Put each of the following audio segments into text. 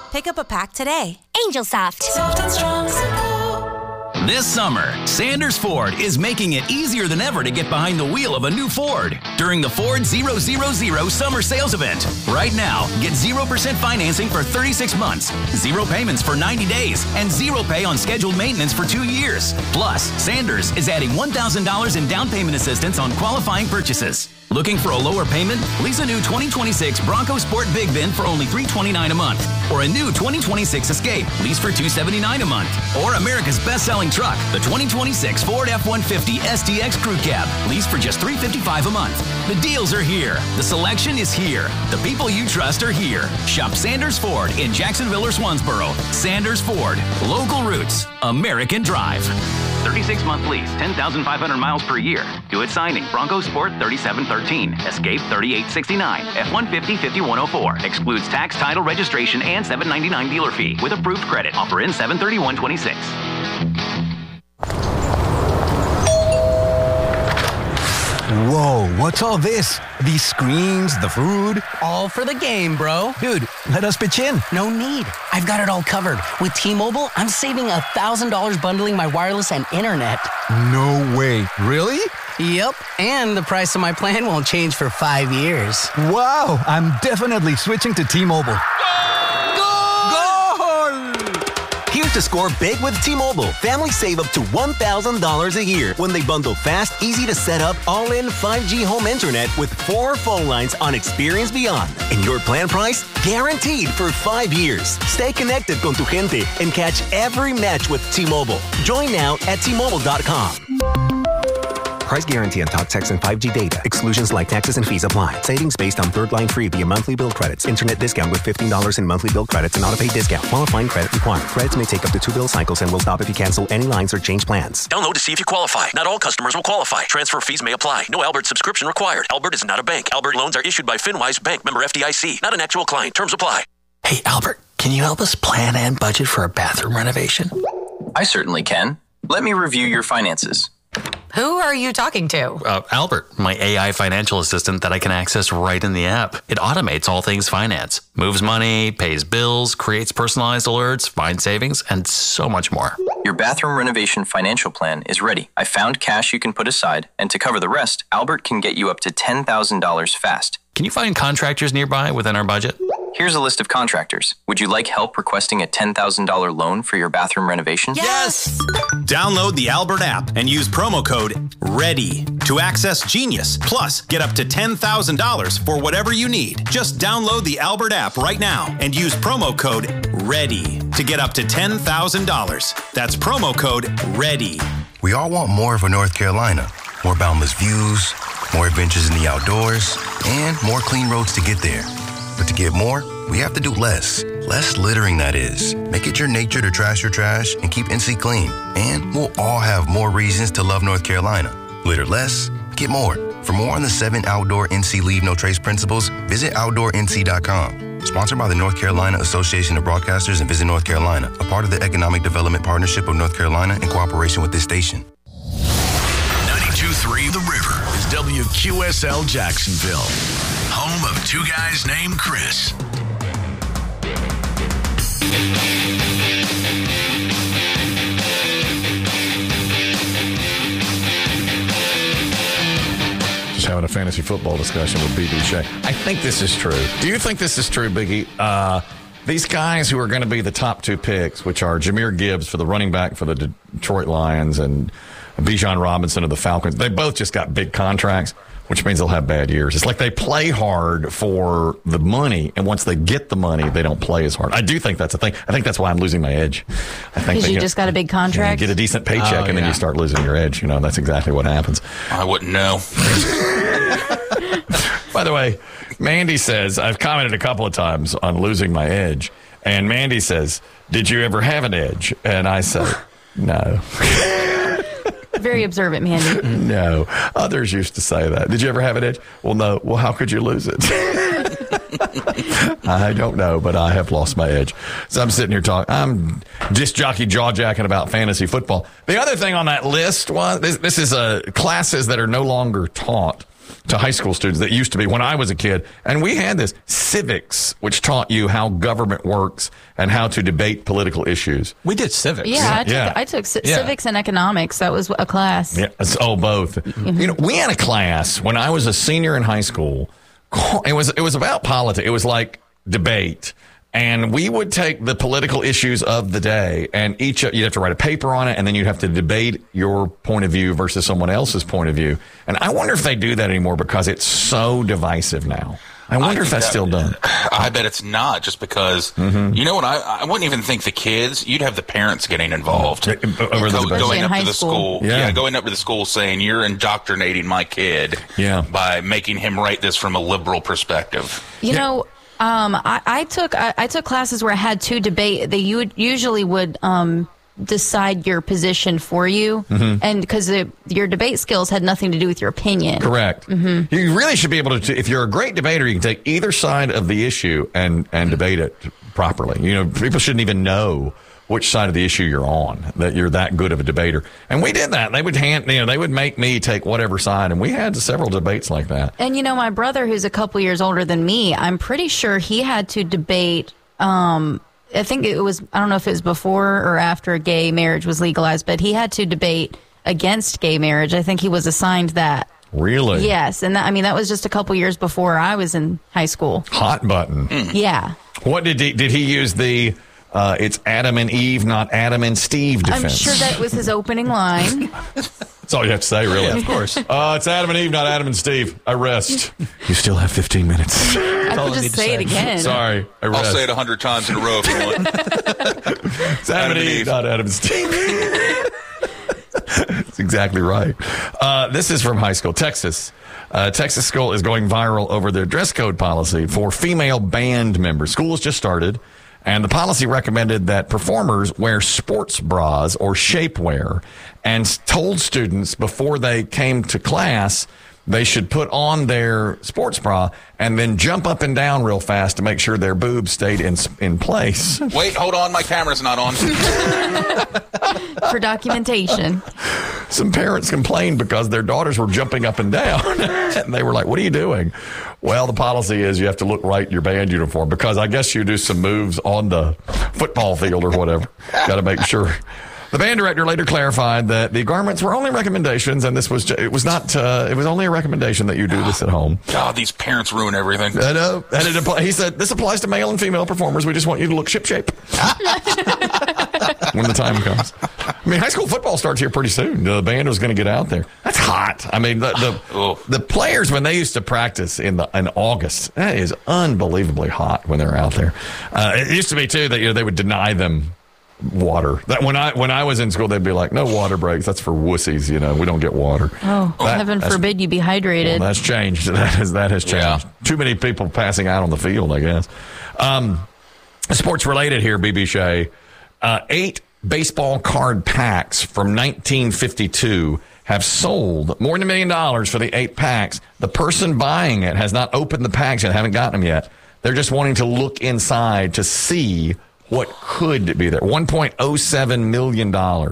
Pick up a pack today. Angel Soft. Soft and strong support. This summer, Sanders Ford is making it easier than ever to get behind the wheel of a new Ford during the Ford 000 Summer Sales Event. Right now, get 0% financing for 36 months, 0 payments for 90 days, and 0 pay on scheduled maintenance for 2 years. Plus, Sanders is adding $1,000 in down payment assistance on qualifying purchases. Looking for a lower payment? Lease a new 2026 Bronco Sport Big Bin for only $329 a month. Or a new 2026 Escape, lease for $279 a month. Or America's best-selling truck, the 2026 Ford F-150 SDX Crew Cab, lease for just $355 a month. The deals are here. The selection is here. The people you trust are here. Shop Sanders Ford in Jacksonville or Swansboro. Sanders Ford. Local roots. American drive. 36-month lease, 10,500 miles per year. Do it signing. Bronco Sport 3713. Escape 3869. F-150 5104. Excludes tax, title, registration, and $799 dealer fee with approved credit. Offer in 7/31/26. Whoa, what's all this? These screens, the food? All for the game, bro. Dude, let us pitch in. No need. I've got it all covered. With T-Mobile, I'm saving $1,000 bundling my wireless and internet. No way. Really? Yep, and the price of my plan won't change for 5 years. Wow, I'm definitely switching to T-Mobile. Here to score big with T-Mobile. Families save up to $1,000 a year when they bundle fast, easy to set up, all-in 5G home internet with 4 phone lines on Experience Beyond. And your plan price? Guaranteed for 5 years. Stay connected con tu gente and catch every match with T-Mobile. Join now at T-Mobile.com. Price guarantee on talk, text, and 5G data. Exclusions like taxes and fees apply. Savings based on third line free via monthly bill credits. Internet discount with $15 in monthly bill credits and auto-pay discount. Qualifying credit required. Credits may take up to 2 bill cycles and will stop if you cancel any lines or change plans. Download to see if you qualify. Not all customers will qualify. Transfer fees may apply. No Albert subscription required. Albert is not a bank. Albert loans are issued by FinWise Bank, member FDIC. Not an actual client. Terms apply. Hey, Albert, can you help us plan and budget for a bathroom renovation? I certainly can. Let me review your finances. Who are you talking to? Albert, my AI financial assistant that I can access right in the app. It automates all things finance, moves money, pays bills, creates personalized alerts, finds savings, and so much more. Your bathroom renovation financial plan is ready. I found cash you can put aside, and to cover the rest, Albert can get you up to $10,000 fast. Can you find contractors nearby within our budget? Here's a list of contractors. Would you like help requesting a $10,000 loan for your bathroom renovation? Yes! Download the Albert app and use promo code READY to access Genius. Plus, get up to $10,000 for whatever you need. Just download the Albert app right now and use promo code READY to get up to $10,000. That's promo code READY. We all want more of a North Carolina. More boundless views, more adventures in the outdoors, and more clean roads to get there. But to get more, we have to do less. Less littering, that is. Make it your nature to trash your trash and keep NC clean. And we'll all have more reasons to love North Carolina. Litter less, get more. For more on the 7 outdoor NC Leave No Trace principles, visit OutdoorNC.com. Sponsored by the North Carolina Association of Broadcasters and Visit North Carolina, a part of the Economic Development Partnership of North Carolina in cooperation with this station. 92.3 The River is WQSL Jacksonville, home of 2 guys named Chris. Just having a fantasy football discussion with BB Shea. I think this is true. Do you think this is true, Biggie? These guys who are going to be the top 2 picks, which are Jahmyr Gibbs for the running back for the Detroit Lions and Bijan Robinson of the Falcons, they both just got big contracts, which means they'll have bad years. It's like they play hard for the money, and once they get the money, they don't play as hard. I do think that's a thing. I think that's why I'm losing my edge. I think because you just got a big contract? You get a decent paycheck, and then you start losing your edge. You know, that's exactly what happens. I wouldn't know. By the way, Mandy says, I've commented a couple of times on losing my edge, and Mandy says, did you ever have an edge? And I say, no. Very observant, Mandy. No. Others used to say that. Did you ever have an edge? Well, no. Well, how could you lose it? I don't know, but I have lost my edge. So I'm sitting here talking. I'm disc jockey jaw-jacking about fantasy football. The other thing on that list was, this is classes that are no longer taught to high school students that used to be when I was a kid. And we had this civics, which taught you how government works and how to debate political issues. We did civics. Yeah, I took civics and economics. That was a class. Yeah, both. Mm-hmm. You know, we had a class when I was a senior in high school. It was about politics. It was like debate. And we would take the political issues of the day, and you'd have to write a paper on it, and then you'd have to debate your point of view versus someone else's point of view. And I wonder if they do that anymore because it's so divisive now. I wonder if that's still done. I bet it's not, just because, you know what, I wouldn't even think the kids, you'd have the parents getting involved. Going up to the school. Yeah, going up to the school saying, you're indoctrinating my kid by making him write this from a liberal perspective. You know, I took classes where I had to debate. They usually would decide your position for you, and because your debate skills had nothing to do with your opinion. Correct. You really should be able to. If you're a great debater, you can take either side of the issue and debate it properly. You know, people shouldn't even know which side of the issue you're on, that you're that good of a debater. And we did that. They would make me take whatever side, and we had several debates like that. And you know, my brother, who's a couple years older than me, I'm pretty sure he had to debate, I think it was, I don't know if it was before or after gay marriage was legalized, but he had to debate against gay marriage. I think he was assigned that. Really? Yes. And that was just a couple years before I was in high school. Hot button. Yeah. What did he use the... it's Adam and Eve, not Adam and Steve defense? I'm sure that was his opening line. That's all you have to say, really. Yeah, of course. It's Adam and Eve, not Adam and Steve. I rest. You still have 15 minutes. I could just say it again. Sorry, I rest. I'll say it 100 times in a row if you want. It's Adam and Eve, not Adam and Steve. That's exactly right. This is from high school, Texas. Texas school is going viral over their dress code policy for female band members. School has just started. And the policy recommended that performers wear sports bras or shapewear, and told students before they came to class they should put on their sports bra and then jump up and down real fast to make sure their boobs stayed in place. Wait, hold on. My camera's not on. For documentation. Some parents complained because their daughters were jumping up and down. And they were like, what are you doing? Well, the policy is you have to look right in your band uniform, because I guess you do some moves on the football field or whatever. Got to make sure. The band director later clarified that the garments were only recommendations, and it was only a recommendation that you do this at home. God, these parents ruin everything. I know. And he said, this applies to male and female performers. We just want you to look shipshape when the time comes. I mean, high school football starts here pretty soon. The band was going to get out there. That's hot. I mean, the players, when they used to practice in August, that is unbelievably hot when they're out there. It used to be, too, that they would deny them water. That when I was in school, they'd be like, no water breaks. That's for wussies. We don't get water. Oh, heaven forbid you be hydrated. Well, that's changed. That has changed. Yeah. Too many people passing out on the field, I guess. Sports related here, BB Shea. 8 baseball card packs from 1952 have sold more than $1 million for the 8 packs. The person buying it has not opened the packs yet, haven't gotten them yet. They're just wanting to look inside to see what could be there. $1.07 million.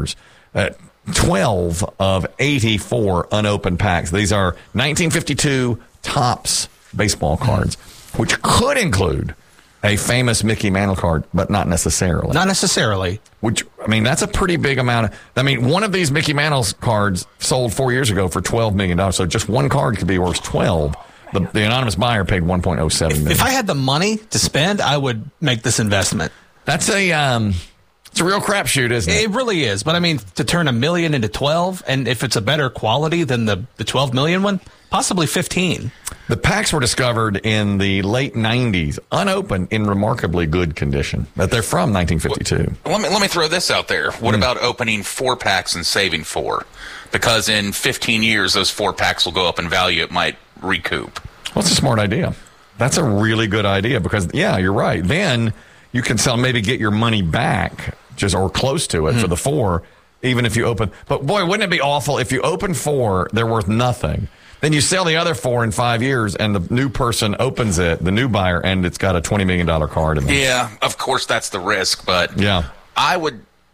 12 of 84 unopened packs. These are 1952 Topps baseball cards, which could include a famous Mickey Mantle card, but not necessarily. Not necessarily. Which, I mean, that's a pretty big amount. One of these Mickey Mantle cards sold 4 years ago for $12 million. So just one card could be worth 12. The anonymous buyer paid $1.07 million. If I had the money to spend, I would make this investment. That's it's a real crapshoot, isn't it? It really is. But I mean, to turn $1 million into 12, and if it's a better quality than the 12 million one, possibly 15. The packs were discovered in the late 90s, unopened, in remarkably good condition. But they're from 1952. Let me throw this out there. What about opening 4 packs and saving 4? Because in 15 years, those 4 packs will go up in value. It might recoup. Well, that's a smart idea. That's a really good idea because, yeah, you're right. Then you can maybe get your money back, or close to it, for the 4, even if you open. But boy, wouldn't it be awful if you open 4, they're worth nothing. Then you sell the other 4 in 5 years, and the new person opens it, the new buyer, and it's got a $20 million card in it. Yeah, of course that's the risk, but yeah, I would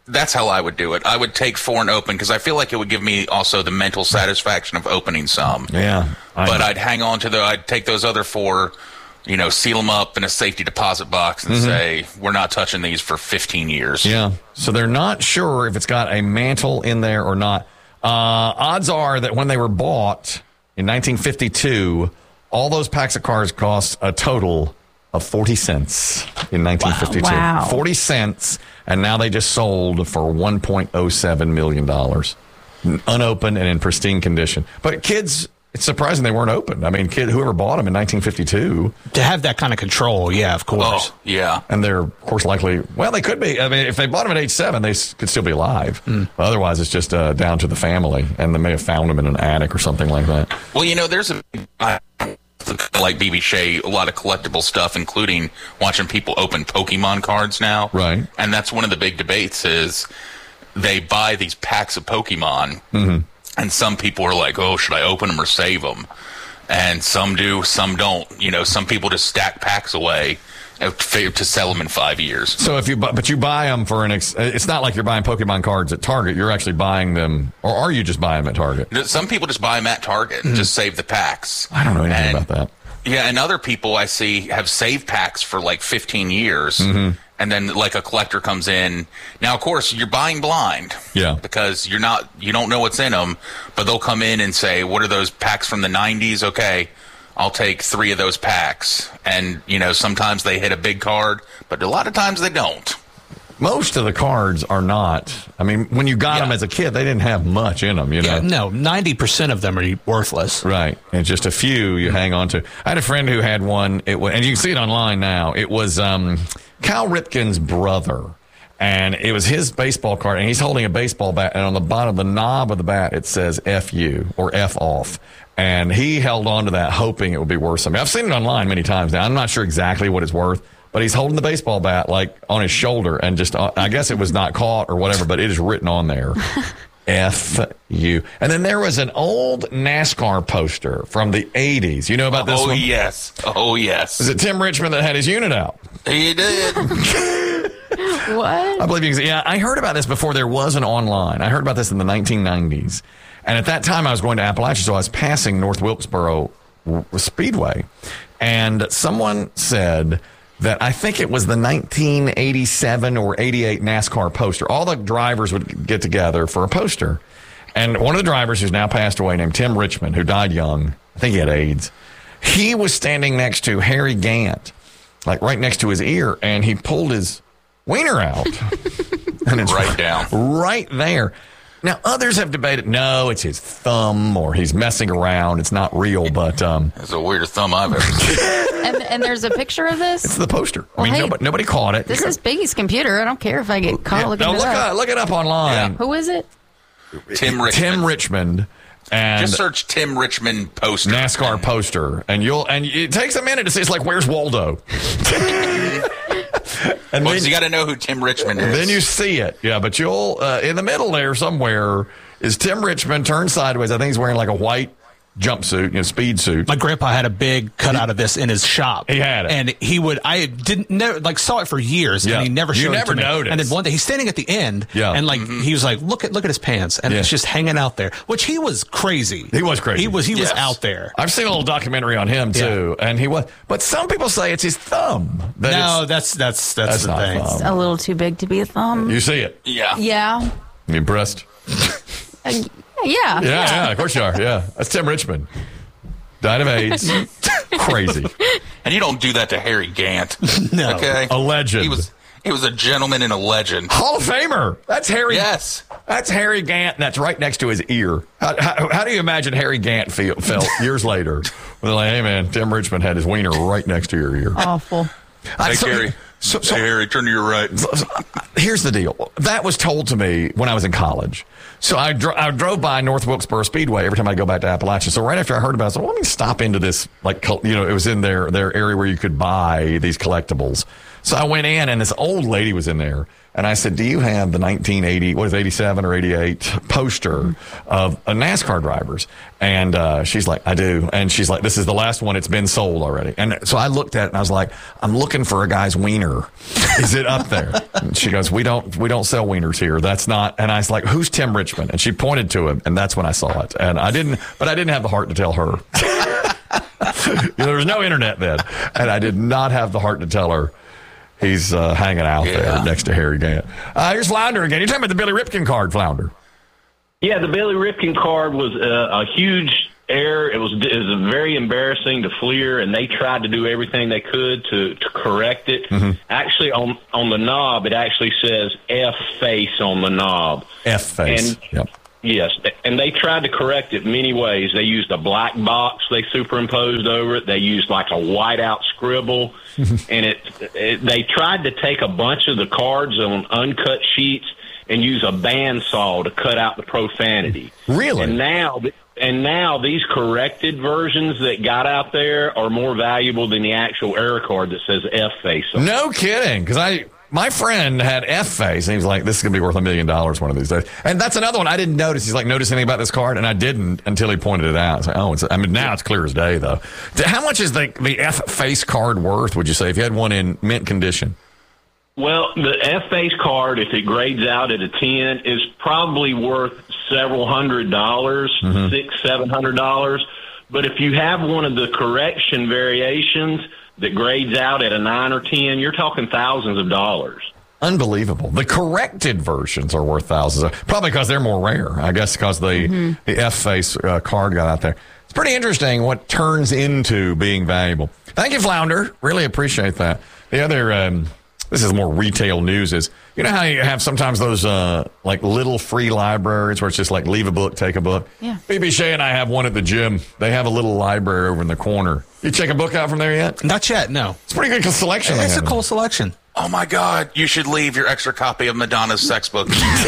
That's how I would do it. I would take 4 and open because I feel like it would give me also the mental satisfaction of opening some. Yeah. But I'd hang on to I'd take those other 4, seal them up in a safety deposit box and say, we're not touching these for 15 years. Yeah. So they're not sure if it's got a mantle in there or not. Odds are that when they were bought in 1952, all those packs of cards cost a total of 40 cents in 1952. Wow. 40 cents, and now they just sold for $1.07 million. Unopened and in pristine condition. But kids, it's surprising they weren't opened. I mean, whoever bought them in 1952. To have that kind of control, yeah, of course. Oh, yeah. And they're, of course, likely, they could be. I mean, if they bought them at age 7, they could still be alive. But otherwise, it's just down to the family, and they may have found them in an attic or something like that. Well, there's like BB Shea, a lot of collectible stuff, including watching people open Pokemon cards now. Right. And that's one of the big debates is they buy these packs of Pokemon, and some people are like, oh, should I open them or save them? And some do, some don't. Some people just stack packs away to sell them in 5 years. So if you buy them for it's not like you're buying Pokemon cards at Target. You're actually buying them, or are you just buying them at Target? Some people just buy them at Target and just save the packs. I don't know anything about that. Yeah, and other people I see have saved packs for like 15 years, and then like a collector comes in. Now, of course, you're buying blind, because you don't know what's in them, but they'll come in and say, "What are those packs from the '90s?" Okay, I'll take 3 of those packs, and sometimes they hit a big card, but a lot of times they don't. Most of the cards are not. I mean, when you got them as a kid, they didn't have much in them, Yeah, no, 90% of them are worthless. Right, and just a few you hang on to. I had a friend who had one, and you can see it online now. It was Cal Ripken's brother, and it was his baseball card, and he's holding a baseball bat, and on the bottom, the knob of the bat, it says F you, or F off. And he held on to that, hoping it would be worth something. I've seen it online many times now. I'm not sure exactly what it's worth, but he's holding the baseball bat like on his shoulder, and just I guess it was not caught or whatever, but it is written on there. F you. And then there was an old NASCAR poster from the 80s. You know about this one? Oh, yes. Is it Tim Richmond that had his unit out? He did. What? I believe you can see. Yeah, I heard about this before there was an online. I heard about this in the 1990s. And at that time, I was going to Appalachia, so I was passing North Wilkesboro Speedway. And someone said that I think it was the 1987 or 88 NASCAR poster. All the drivers would get together for a poster. And one of the drivers who's now passed away, named Tim Richmond, who died young, I think he had AIDS, he was standing next to Harry Gant, like right next to his ear, and he pulled his wiener out. And it's right down. Right there. Now, others have debated, no, it's his thumb, or he's messing around. It's not real, but... It's the weirdest thumb I've ever seen. And there's a picture of this? It's the poster. I mean, nobody caught it. This is Biggie's computer. I don't care if I get caught looking it up. Look it up online. Yeah. Who is it? Tim Richmond. Tim Richmond. And just search Tim Richmond poster. NASCAR poster. And it takes a minute to see. It's like, where's Waldo? And you got to know who Tim Richmond is. Then you see it. Yeah, but you'll, in the middle there somewhere is Tim Richmond turned sideways. I think he's wearing like a white jumpsuit, speed suit. My grandpa had a big cutout of this in his shop. He had it. And I saw it for years, and he never showed it to me. Noticed. And then one day he's standing at the end, and he was like, look at his pants, and it's just hanging out there, which he was crazy. He was crazy. He was out there. I've seen a little documentary on him too, and he was. But some people say it's his thumb. That's the thing. It's a little too big to be a thumb. You see it? Yeah. Yeah. You impressed? Yeah, of course you are. Yeah, that's Tim Richmond. Died of AIDS. Crazy. And you don't do that to Harry Gant. No. Okay. A legend. He was a gentleman and a legend. Hall of Famer. That's Harry. Yes. That's Harry Gant, and that's right next to his ear. How do you imagine Harry Gant felt years later? When they're like, hey, man, Tim Richmond had his wiener right next to your ear. Awful. Hey, Harry. Hey, Harry, turn to your right. Here's the deal. That was told to me when I was in college. So I drove by North Wilkesboro Speedway every time I go back to Appalachia. So right after I heard about it, I said, well, let me stop into this, it was in their area where you could buy these collectibles. So I went in, and this old lady was in there. And I said, do you have the 1980, 87 or 88 poster of NASCAR drivers? And she's like, I do. And she's like, this is the last one. It's been sold already. And so I looked at it, and I was like, I'm looking for a guy's wiener. Is it up there? And she goes, we don't sell wieners here. That's not. And I was like, who's Tim Richmond? And she pointed to him, and that's when I saw it. And I didn't have the heart to tell her. There was no internet then. And I did not have the heart to tell her. He's hanging out there next to Harry Gant. Here's Flounder again. You're talking about the Billy Ripken card, Flounder. Yeah, the Billy Ripken card was a huge error. It was very embarrassing to Fleer, and they tried to do everything they could to correct it. Mm-hmm. Actually, on the knob, it actually says F-face on the knob. F-face, yep. Yes, and they tried to correct it many ways. They used a black box they superimposed over it. They used like a whiteout scribble, and they tried to take a bunch of the cards on uncut sheets and use a bandsaw to cut out the profanity. Really? And now these corrected versions that got out there are more valuable than the actual error card that says F-face on it. No kidding, because my friend had F-face, and he was like, this is going to be worth $1 million one of these days. And that's another one I didn't notice. He's like, notice anything about this card? And I didn't until he pointed it out. It's like, now it's clear as day, though. How much is the F-face card worth, would you say, if you had one in mint condition? Well, the F-face card, if it grades out at a 10, is probably worth several $100, $600-700. But if you have one of the correction variations that grades out at a 9 or 10, you're talking thousands of dollars. Unbelievable. The corrected versions are worth thousands. Probably because they're more rare. I guess because the F-face card got out there. It's pretty interesting what turns into being valuable. Thank you, Flounder. Really appreciate that. The other, this is more retail news, is you know how you have sometimes those like little free libraries where it's just like leave a book, take a book? Yeah. BB Shea and I have one at the gym. They have a little library over in the corner. You check a book out from there yet? Not yet, no. It's a pretty good selection. It's a cool selection. Oh, my God. You should leave your extra copy of Madonna's sex book.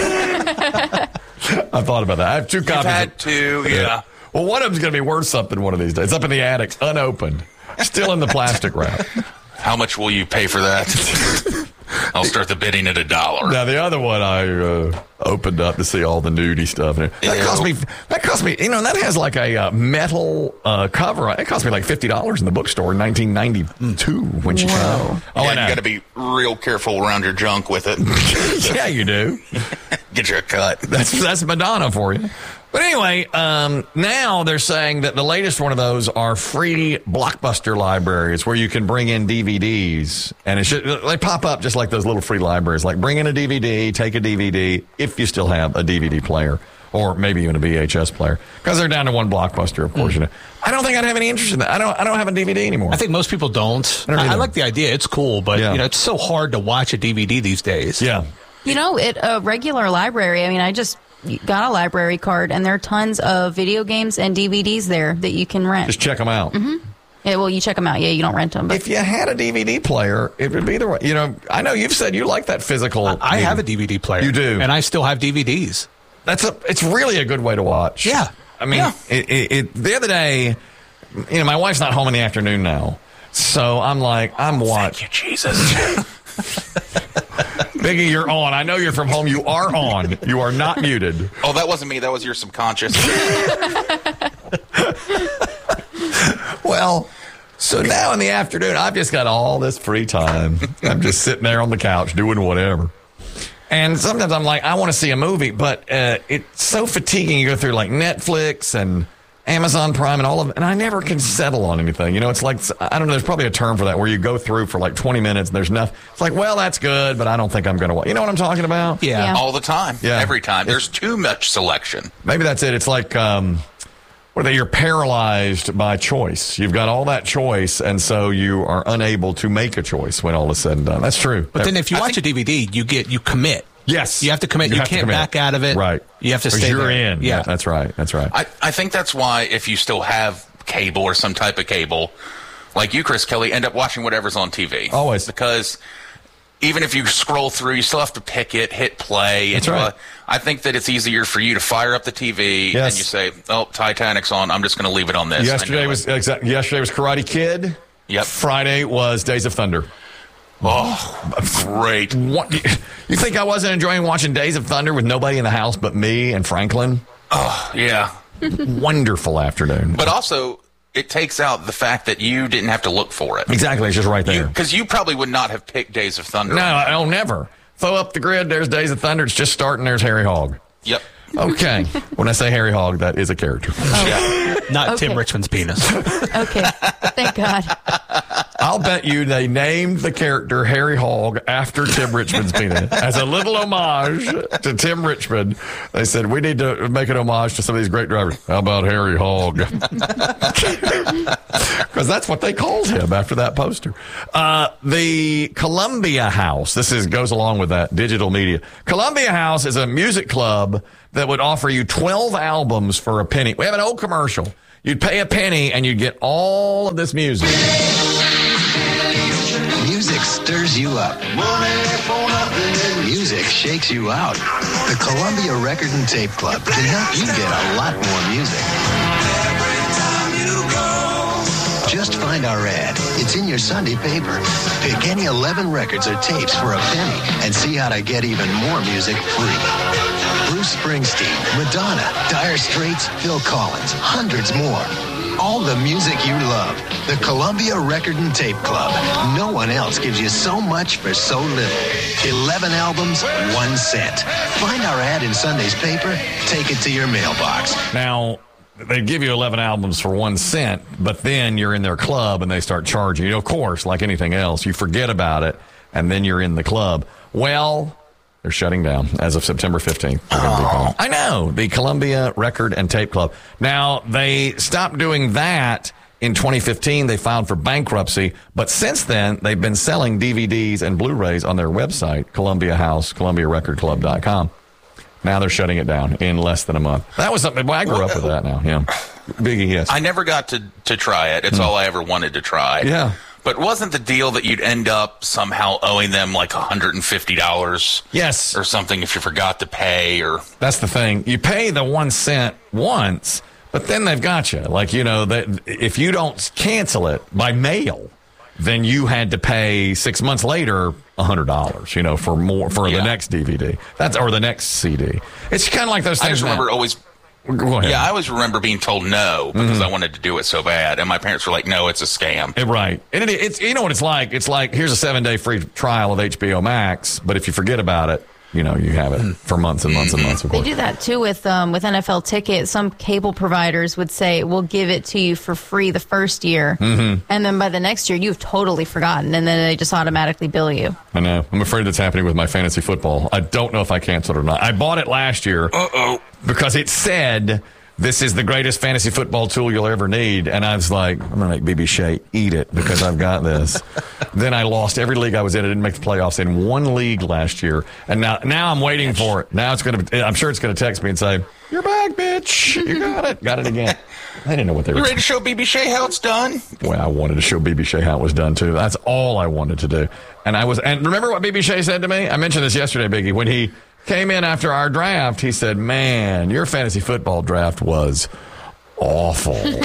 I thought about that. I have 2 copies. You've had 2, yeah. Well, one of them's going to be worth something one of these days. It's up in the attic, unopened, still in the plastic wrap. How much will you pay for that? I'll start the bidding at $1. Now, the other one I opened up to see all the nudie stuff. That cost me, that has like a metal cover. It cost me like $50 in the bookstore in 1992 when she came out. Oh, and you got to be real careful around your junk with it. Yeah, you do. Get you a cut. That's Madonna for you. But anyway, now they're saying that the latest one of those are free Blockbuster libraries where you can bring in DVDs. And they pop up just like those little free libraries. Like bring in a DVD, take a DVD, if you still have a DVD player. Or maybe even a VHS player. Because they're down to one Blockbuster, of course. You know. I don't think I'd have any interest in that. I don't have a DVD anymore. I think most people don't. I like the idea. It's cool. But it's so hard to watch a DVD these days. Yeah. At a regular library, I just got a library card, and there are tons of video games and DVDs there that you can rent. Just check them out. Mm-hmm. Yeah, well, you check them out. Yeah, you don't rent them. But if you had a DVD player, it would be the way. I know you've said you like that physical. I have a DVD player. You do, and I still have DVDs. It's really a good way to watch. Yeah, the other day, my wife's not home in the afternoon now, so I'm watching. Thank you, Jesus. Biggie, you're on. I know you're from home. You are on. You are not muted. Oh, that wasn't me. That was your subconscious. Well, so now in the afternoon, I've just got all this free time. I'm just sitting there on the couch doing whatever. And sometimes I'm like, I want to see a movie, but it's so fatiguing. You go through like Netflix and Amazon Prime and all of it, and I never can settle on anything. It's like, I don't know, there's probably a term for that where you go through for like 20 minutes and there's nothing. It's like, well, that's good, but I don't think I'm going to watch. You know what I'm talking about? Yeah. All the time. Yeah. Every time. There's too much selection. Maybe that's it. It's like, you're paralyzed by choice. You've got all that choice, and so you are unable to make a choice when all is said and done. That's true. But then if you watch a DVD, you commit. Yes. You have to commit. You can't back out of it. Right. You have to stay you're there. in. Yeah, that's right. I think that's why if you still have cable or some type of cable, like you, Chris Kelly, end up watching whatever's on TV. Always. Because even if you scroll through, you still have to pick it, hit play. That's right. I think that it's easier for you to fire up the TV and you say, oh, Titanic's on. I'm just going to leave it on this. Yesterday was Karate Kid. Yep. Friday was Days of Thunder. Oh, great. What, you think I wasn't enjoying watching Days of Thunder with nobody in the house but me and Franklin? Oh, yeah. Wonderful afternoon. But also, it takes out the fact that you didn't have to look for it. Exactly. It's just right there. Because you probably would not have picked Days of Thunder. No, I'll never. Throw up the grid. There's Days of Thunder. It's just starting. There's Harry Hogg. Yep. Okay. When I say Harry Hogg, that is a character. Yeah. Not Tim Richmond's penis. Okay. Thank God. I'll bet you they named the character Harry Hogg after Tim Richmond's penis. As a little homage to Tim Richmond, they said, we need to make an homage to some of these great drivers. How about Harry Hogg? Because that's what they called him after that poster. The Columbia House, goes along with that, digital media. Columbia House is a music club that would offer you 12 albums for a penny. We have an old commercial. You'd pay a penny and you'd get all of this music. Music stirs you up. Music shakes you out. The Columbia Record and Tape Club can help you get a lot more music. Just find our ad. It's in your Sunday paper. Pick any 11 records or tapes for a penny and see how to get even more music free. Bruce Springsteen, Madonna, Dire Straits, Phil Collins, hundreds more. All the music you love. The Columbia Record and Tape Club. No one else gives you so much for so little. 11 albums, 1 cent. Find our ad in Sunday's paper. Take it to your mailbox. Now, they give you 11 albums for 1 cent, but then you're in their club and they start charging you. Of course, like anything else, you forget about it, and then you're in the club. Well, they're shutting down as of September 15th. I know, the Columbia Record and Tape Club. Now, they stopped doing that in 2015. They filed for bankruptcy, but since then, they've been selling DVDs and Blu-rays on their website, Columbia House, ColumbiaRecordClub.com. Now they're shutting it down in less than a month. That was something. Well, I grew up with that now. Yeah. Biggie, yes. I never got to try it. It's all I ever wanted to try. Yeah. But wasn't the deal that you'd end up somehow owing them like $150? Yes. Or something if you forgot to pay or. That's the thing. You pay the 1 cent once, but then they've got you. Like, that if you don't cancel it by mail, then you had to pay 6 months later $100, for the next DVD. Or the next CD. It's kind of like those things. I just remember always. Go ahead. Yeah, I always remember being told no because I wanted to do it so bad, and my parents were like, "No, it's a scam." Right. And it's you know what it's like. It's like here's a 7-day free trial of HBO Max, but if you forget about it, you have it for months and months and months. Of course. They do that too with NFL tickets. Some cable providers would say, "We'll give it to you for free the first year," and then by the next year, you've totally forgotten, and then they just automatically bill you. I know. I'm afraid that's happening with my fantasy football. I don't know if I canceled it or not. I bought it last year because it said this is the greatest fantasy football tool you'll ever need, and I was like, I'm gonna make BB Shea eat it because I've got this. Then I lost every league I was in. I didn't make the playoffs in one league last year, and now I'm waiting for it. Now I'm sure it's gonna text me and say, "You're back, bitch. You got it again." I didn't know what they were. You ready to show BB Shea how it's done? Well, I wanted to show BB Shea how it was done too. That's all I wanted to do. And remember what BB Shea said to me? I mentioned this yesterday, Biggie, when he came in after our draft. He said, "Man, your fantasy football draft was awful." Awful.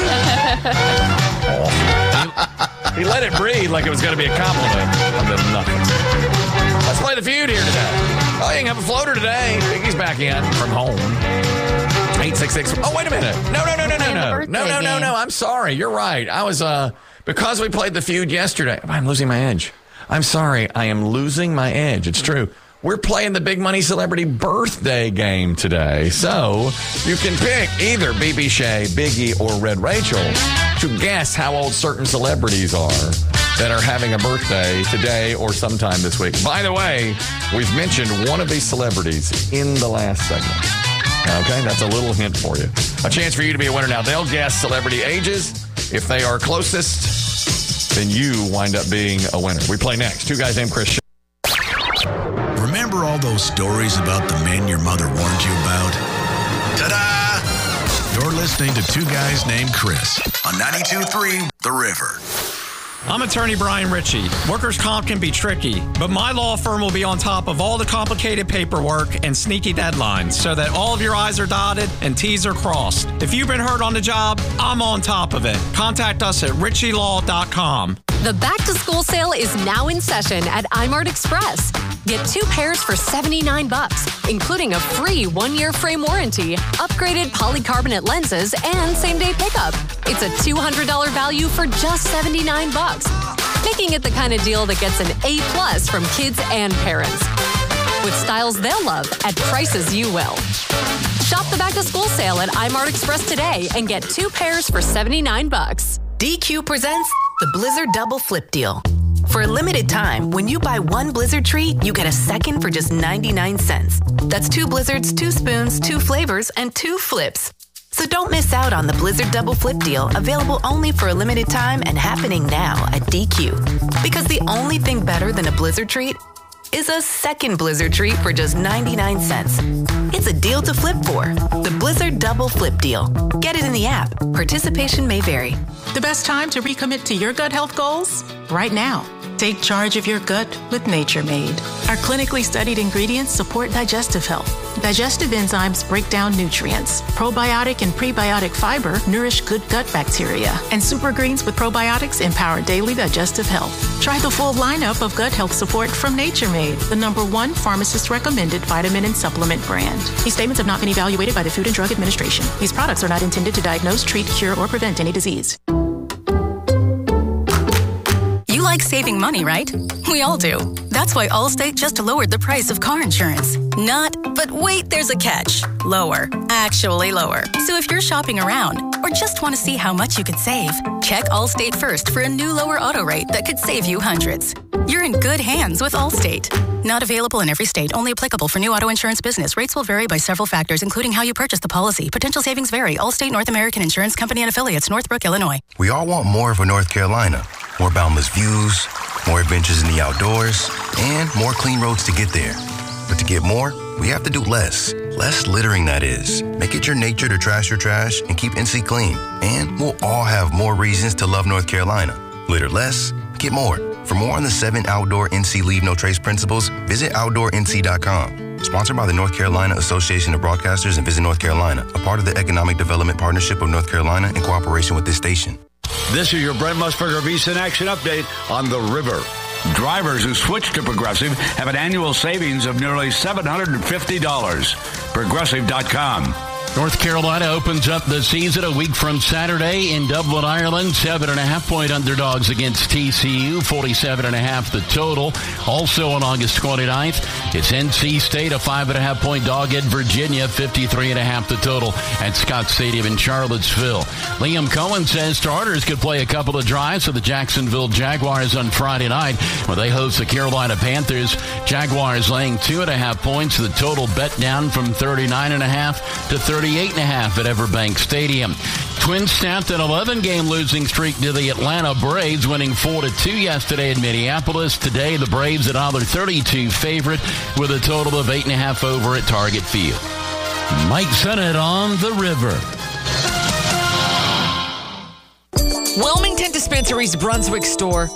He let it breathe like it was going to be a compliment. And then nothing. Let's play the feud here today. Oh, you can have a floater today. Biggie's back in from home. 866. Oh, wait a minute. No. I'm sorry. You're right. I was, because we played the feud yesterday. I'm losing my edge. I'm sorry. I am losing my edge. It's true. We're playing the Big Money Celebrity Birthday game today. So you can pick either BB Shea, Biggie, or Red Rachel to guess how old certain celebrities are that are having a birthday today or sometime this week. By the way, we've mentioned one of these celebrities in the last segment. Okay, that's a little hint for you. A chance for you to be a winner now. They'll guess celebrity ages. If they are closest, then you wind up being a winner. We play next. Two guys named Chris. Remember all those stories about the men your mother warned you about? Ta-da! You're listening to Two Guys Named Chris on 92.3 The River. I'm attorney Brian Ritchie. Workers' comp can be tricky, but my law firm will be on top of all the complicated paperwork and sneaky deadlines so that all of your I's are dotted and T's are crossed. If you've been hurt on the job, I'm on top of it. Contact us at ritchielaw.com. The back-to-school sale is now in session at iMart Express. Get 2 pairs for $79, including a free 1-year frame warranty, upgraded polycarbonate lenses, and same-day pickup. It's a $200 value for just $79, making it the kind of deal that gets an A+ from kids and parents. With styles they'll love at prices you will. Shop the back-to-school sale at iMart Express today and get 2 pairs for $79. DQ presents the Blizzard Double Flip Deal. For a limited time, when you buy 1 Blizzard treat, you get a second for just 99 cents. That's 2 Blizzards, 2 spoons, 2 flavors, and 2 flips. So don't miss out on the Blizzard Double Flip Deal, available only for a limited time and happening now at DQ. Because the only thing better than a Blizzard treat is a second Blizzard treat for just 99 cents. It's a deal to flip for. The Blizzard Double Flip Deal. Get it in the app. Participation may vary. The best time to recommit to your gut health goals? Right now. Take charge of your gut with Nature Made. Our clinically studied ingredients support digestive health. Digestive enzymes break down nutrients. Probiotic and prebiotic fiber nourish good gut bacteria. And super greens with probiotics empower daily digestive health. Try the full lineup of gut health support from Nature Made, the #1 pharmacist-recommended vitamin and supplement brand. These statements have not been evaluated by the Food and Drug Administration. These products are not intended to diagnose, treat, cure, or prevent any disease. You like saving money, right? We all do. That's why Allstate just lowered the price of car insurance. Not, but wait, there's a catch. Lower. Actually lower. So if you're shopping around or just want to see how much you could save, check Allstate first for a new lower auto rate that could save you hundreds. You're in good hands with Allstate. Not available in every state. Only applicable for new auto insurance business. Rates will vary by several factors, including how you purchase the policy. Potential savings vary. Allstate North American Insurance Company and Affiliates, Northbrook, Illinois. We all want more of a North Carolina. More boundless views, more adventures in the outdoors, and more clean roads to get there. But to get more, we have to do less. Less littering, that is. Make it your nature to trash your trash and keep NC clean. And we'll all have more reasons to love North Carolina. Litter less, get more. For more on the 7 outdoor NC Leave No Trace principles, visit OutdoorNC.com. Sponsored by the North Carolina Association of Broadcasters and Visit North Carolina, a part of the Economic Development Partnership of North Carolina in cooperation with this station. This is your Brent Musburger VSiN Action Update on the river. Drivers who switch to Progressive have an annual savings of nearly $750. Progressive.com. North Carolina opens up the season a week from Saturday in Dublin, Ireland. 7.5-point underdogs against TCU, 47.5 the total. Also on August 29th, it's NC State, a 5.5-point dog at Virginia, 53.5 the total at Scott Stadium in Charlottesville. Liam Cohen says starters could play a couple of drives for the Jacksonville Jaguars on Friday night, where they host the Carolina Panthers. Jaguars laying 2.5 points. The total bet down from 39.5 to 38.5 at Everbank Stadium. Twins snapped an 11-game losing streak to the Atlanta Braves, winning 4-2 yesterday in Minneapolis. Today, the Braves at $1.32 favorite with a total of 8.5 over at Target Field. Mike Sennett on the river. Wilmington Dispensary's Brunswick store